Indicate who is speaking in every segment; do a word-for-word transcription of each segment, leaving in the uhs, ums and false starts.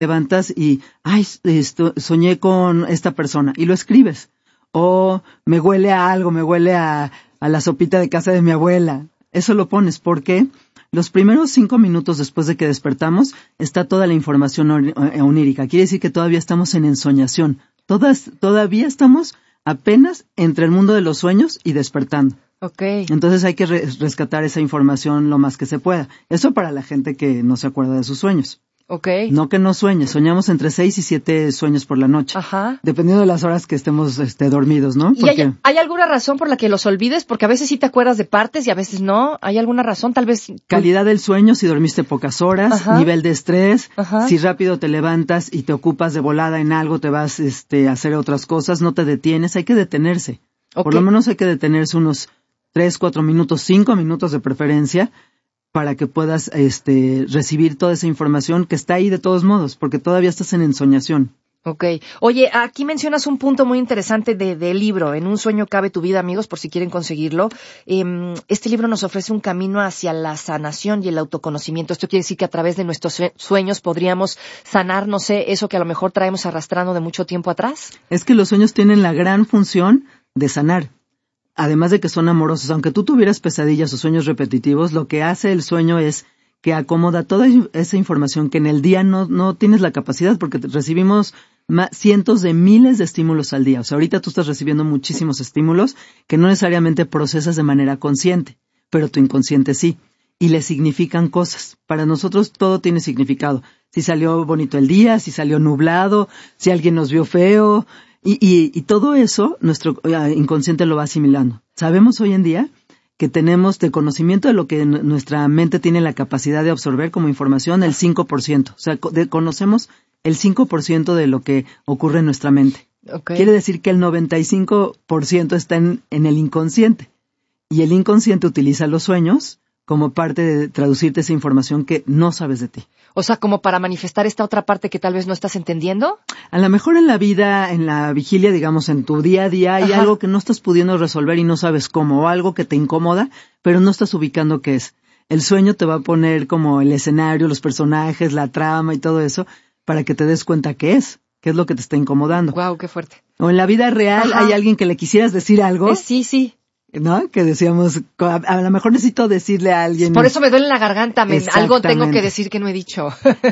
Speaker 1: levantas y, ay, esto, soñé con esta persona, y lo escribes. O me huele a algo, me huele a, a la sopita de casa de mi abuela. Eso lo pones porque los primeros cinco minutos después de que despertamos está toda la información onírica. Quiere decir que todavía estamos en ensoñación. Todas, todavía estamos apenas entre el mundo de los sueños y despertando.
Speaker 2: Okay.
Speaker 1: Entonces hay que re- rescatar esa información lo más que se pueda. Eso para la gente que no se acuerda de sus sueños.
Speaker 2: Okay.
Speaker 1: No que no sueñes, soñamos entre seis y siete sueños por la noche.
Speaker 2: Ajá.
Speaker 1: Dependiendo de las horas que estemos este, dormidos, ¿no?
Speaker 2: ¿Y hay, hay alguna razón por la que los olvides? Porque a veces sí te acuerdas de partes y a veces no. ¿Hay alguna razón? Tal vez...
Speaker 1: Calidad del sueño, si dormiste pocas horas. Ajá. Nivel de estrés.
Speaker 2: Ajá.
Speaker 1: Si rápido te levantas y te ocupas de volada en algo, te vas este, a hacer otras cosas, no te detienes. Hay que detenerse. Okay. Por lo menos hay que detenerse unos tres, cuatro minutos, cinco minutos de preferencia, para que puedas este recibir toda esa información que está ahí de todos modos, porque todavía estás en ensoñación.
Speaker 2: Okay. Oye, aquí mencionas un punto muy interesante de, del libro, En un sueño cabe tu vida, amigos, por si quieren conseguirlo. Eh, este libro nos ofrece un camino hacia la sanación y el autoconocimiento. Esto quiere decir que a través de nuestros sueños podríamos sanar, no sé, eso que a lo mejor traemos arrastrando de mucho tiempo atrás.
Speaker 1: Es que los sueños tienen la gran función de sanar. Además de que son amorosos, aunque tú tuvieras pesadillas o sueños repetitivos, lo que hace el sueño es que acomoda toda esa información que en el día no, no tienes la capacidad, porque recibimos ma- cientos de miles de estímulos al día. O sea, ahorita tú estás recibiendo muchísimos estímulos que no necesariamente procesas de manera consciente, pero tu inconsciente sí, y le significan cosas. Para nosotros todo tiene significado. Si salió bonito el día, si salió nublado, si alguien nos vio feo... Y, y, y todo eso, nuestro uh, inconsciente lo va asimilando. Sabemos hoy en día que tenemos de conocimiento de lo que n- nuestra mente tiene la capacidad de absorber como información el cinco por ciento. O sea, co- de, conocemos el cinco por ciento de lo que ocurre en nuestra mente.
Speaker 2: Okay.
Speaker 1: Quiere decir que el noventa y cinco por ciento está en, en el inconsciente. Y el inconsciente utiliza los sueños como parte de traducirte esa información que no sabes de ti.
Speaker 2: O sea, como para manifestar esta otra parte que tal vez no estás entendiendo.
Speaker 1: A lo mejor en la vida, en la vigilia, digamos, en tu día a día, hay
Speaker 2: Ajá.
Speaker 1: algo que no estás pudiendo resolver y no sabes cómo, o algo que te incomoda, pero no estás ubicando qué es. El sueño te va a poner como el escenario, los personajes, la trama y todo eso, para que te des cuenta qué es, qué es lo que te está incomodando.
Speaker 2: Wow, qué fuerte.
Speaker 1: O en la vida real,
Speaker 2: Ajá.
Speaker 1: hay alguien que le quisieras decir algo.
Speaker 2: Eh, sí, sí.
Speaker 1: ¿No? Que decíamos, a, a lo mejor necesito decirle a alguien.
Speaker 2: Por eso me duele la garganta, me, algo tengo que decir que no he dicho.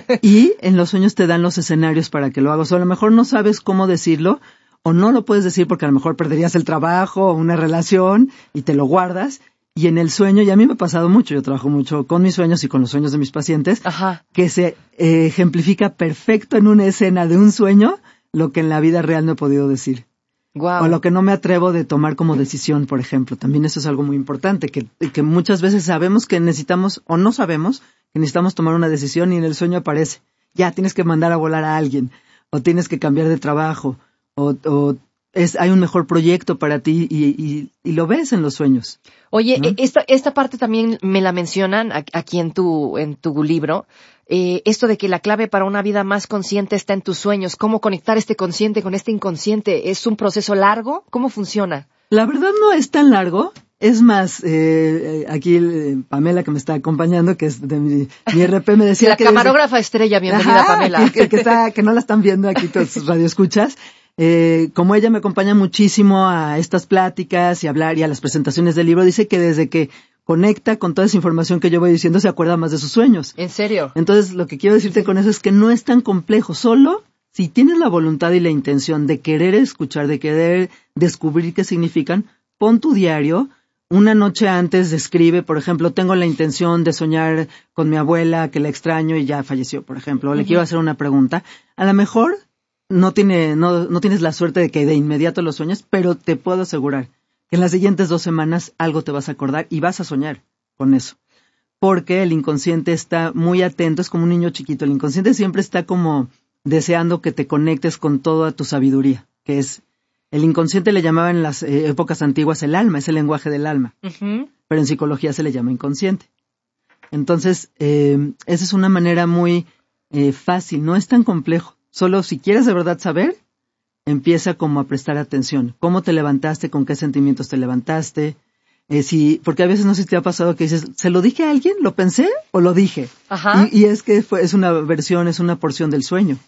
Speaker 1: Y en los sueños te dan los escenarios para que lo hagas. O a lo mejor no sabes cómo decirlo, o no lo puedes decir porque a lo mejor perderías el trabajo o una relación y te lo guardas. Y en el sueño, y a mí me ha pasado mucho, yo trabajo mucho con mis sueños y con los sueños de mis pacientes,
Speaker 2: Ajá.
Speaker 1: que se eh, ejemplifica perfecto en una escena de un sueño lo que en la vida real no he podido decir.
Speaker 2: Wow.
Speaker 1: O lo que no me atrevo de tomar como decisión, por ejemplo. También eso es algo muy importante, que, que muchas veces sabemos que necesitamos, o no sabemos, que necesitamos tomar una decisión y en el sueño aparece. Ya, tienes que mandar a volar a alguien, o tienes que cambiar de trabajo, o, o es, hay un mejor proyecto para ti y, y, y lo ves en los sueños.
Speaker 2: Oye,
Speaker 1: ¿no?
Speaker 2: esta, esta parte también me la mencionan aquí en tu, en tu libro. Eh, esto de que la clave para una vida más consciente está en tus sueños. ¿Cómo conectar este consciente con este inconsciente? ¿Es un proceso largo? ¿Cómo funciona?
Speaker 1: La verdad no es tan largo. Es más, eh, aquí eh, Pamela, que me está acompañando, que es de mi, mi R P, me decía
Speaker 2: la
Speaker 1: que...
Speaker 2: La camarógrafa desde... estrella, bienvenida. Ajá, Pamela.
Speaker 1: Que, que, está, que no la están viendo aquí tus radioescuchas. Eh, como ella me acompaña muchísimo a estas pláticas y hablar y a las presentaciones del libro, dice que desde que conecta con toda esa información que yo voy diciendo, se acuerda más de sus sueños.
Speaker 2: ¿En serio?
Speaker 1: Entonces, lo que quiero decirte con eso es que no es tan complejo. Solo si tienes la voluntad y la intención de querer escuchar, de querer descubrir qué significan, pon tu diario. Una noche antes escribe, por ejemplo, tengo la intención de soñar con mi abuela, que la extraño y ya falleció, por ejemplo. O le uh-huh. quiero hacer una pregunta. A lo mejor no tiene, no, no tienes la suerte de que de inmediato lo sueñes, pero te puedo asegurar que en las siguientes dos semanas algo te vas a acordar y vas a soñar con eso. Porque el inconsciente está muy atento, es como un niño chiquito. El inconsciente siempre está como deseando que te conectes con toda tu sabiduría, que es, el inconsciente le llamaban en las eh, épocas antiguas el alma, es el lenguaje del alma. Uh-huh. Pero en psicología se le llama inconsciente. Entonces, eh, esa es una manera muy eh, fácil, no es tan complejo. Solo si quieres de verdad saber, empieza como a prestar atención. ¿Cómo te levantaste? ¿Con qué sentimientos te levantaste? Eh, si, porque a veces no sé si te ha pasado que dices, ¿se lo dije a alguien? ¿Lo pensé o lo dije?
Speaker 2: Ajá.
Speaker 1: Y, y es que fue, es una versión, es una porción del sueño.